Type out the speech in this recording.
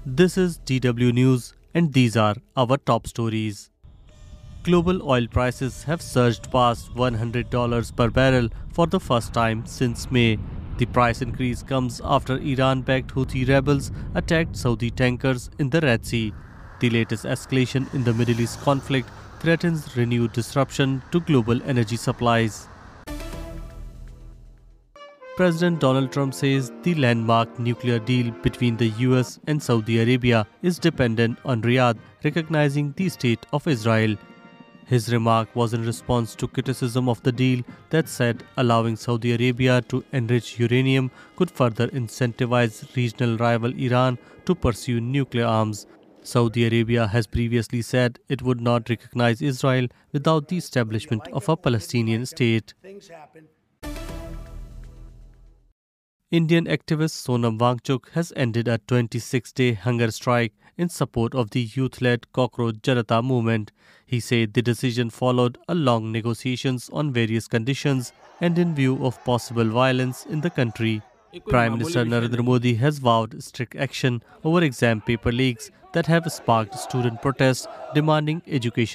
This is DW News, and these are our top stories. Global oil prices have surged past $100 per barrel for the first time since May. The price increase comes after Iran-backed Houthi rebels attacked Saudi tankers in the Red Sea. The latest escalation in the Middle East conflict threatens renewed disruption to global energy supplies. President Donald Trump says the landmark nuclear deal between the US and Saudi Arabia is dependent on Riyadh recognizing the state of Israel. His remark was in response to criticism of the deal that said allowing Saudi Arabia to enrich uranium could further incentivize regional rival Iran to pursue nuclear arms. Saudi Arabia has previously said it would not recognize Israel without the establishment of a Palestinian state. Indian activist Sonam Wangchuk has ended a 26-day hunger strike in support of the youth-led Cockroach Janata movement. He said the decision followed a long negotiations on various conditions and in view of possible violence in the country. Prime Minister Narendra Modi has vowed strict action over exam paper leaks that have sparked student protests demanding education